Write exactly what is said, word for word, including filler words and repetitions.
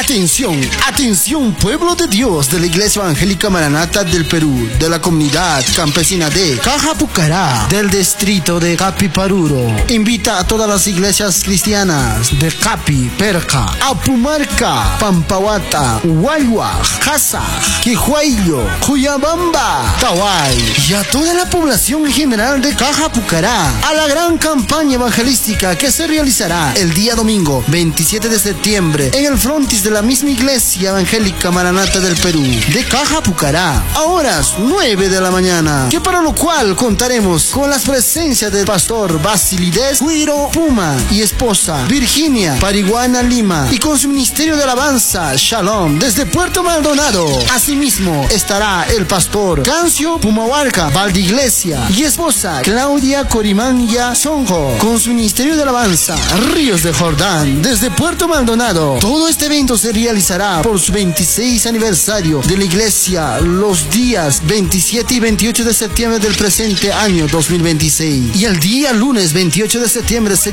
Atención, atención, pueblo de Dios de la Iglesia Evangélica Maranata del Perú, de la comunidad campesina de Cajapucará, del distrito de Capiparuro. Invita a todas las iglesias cristianas de Capi, Perca, Apumarca, Pampahuata, Huayhuaj, Casaj, Quijuaillo, Cuyabamba, Taway y a toda la población general de Cajapucará a la gran campaña evangelística que se realizará el día domingo veintisiete de septiembre en el frontis de la misma Iglesia Evangélica Maranata del Perú de Cajapucará a horas nueve de la mañana, que para lo cual contaremos con las presencias del pastor Basilides Guiro Puma y esposa Virginia Pariguana Lima, y con su ministerio de alabanza Shalom desde Puerto Maldonado. Asimismo estará el pastor Cancio Pumahuarca Valdiglesia y esposa Claudia Corimanya Sonjo con su ministerio de alabanza Ríos de Jordán desde Puerto Maldonado. Todo este evento se realizará por su veintiséis aniversario de la iglesia los días veintisiete y veintiocho de septiembre del presente año dos mil veintiséis, y el día lunes veintiocho de septiembre se